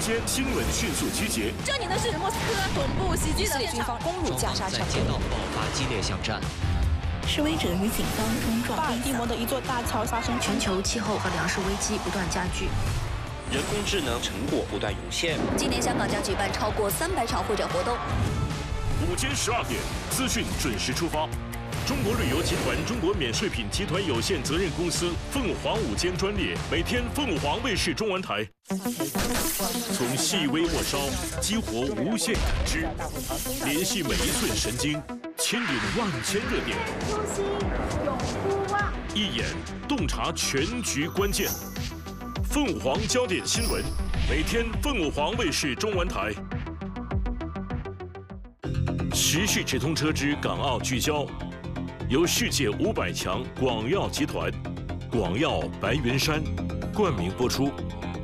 间新闻迅速集结。 这里呢是莫斯科总部袭击的现场， 攻入加沙城， 在街道爆发激烈巷战。 示威者与警方冲撞。 巴尔的摩的一座大桥发生全球气候和粮食危机不断加剧。 人工智能成果不断涌现。 今年香港将举办超过300场会展活动。 午间12点，资讯准时出发。中国旅游集团中国免税品集团有限责任公司凤凰午间专列，每天凤凰卫视中文台。从细微末梢激活无限感知，联系每一寸神经，牵引万千热点。 初心永不忘。 一眼洞察全局关键。凤凰焦点新闻，每天凤凰卫视中文台。时事直通车之港澳聚焦，由世界500强广药集团、广药白云山冠名播出。